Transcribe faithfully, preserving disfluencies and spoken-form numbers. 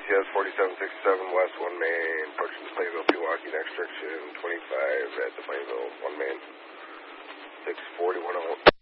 C S forty-seven sixty-seven West one main, approaching the Plainville Pewaukee next direction twenty-five at the Plainville one main, six forty-one oh.